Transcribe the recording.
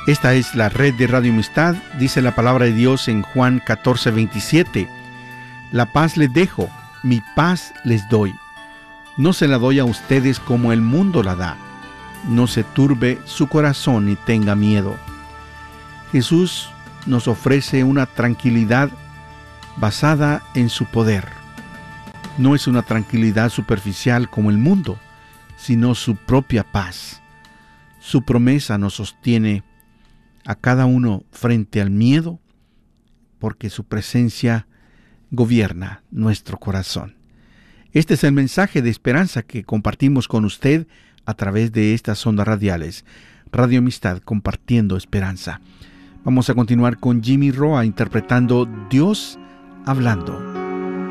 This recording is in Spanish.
Esta es la red de Radio Amistad. Dice la palabra de Dios en Juan 14:27. La paz les dejo, mi paz les doy. No se la doy a ustedes como el mundo la da. No se turbe su corazón ni tenga miedo. Jesús nos ofrece una tranquilidad basada en su poder. No es una tranquilidad superficial como el mundo, sino su propia paz. Su promesa nos sostiene a cada uno frente al miedo, porque su presencia gobierna nuestro corazón. Este es el mensaje de esperanza que compartimos con usted a través de estas ondas radiales. Radio Amistad, compartiendo esperanza. Vamos a continuar con Jimmy Roa interpretando Dios hablando.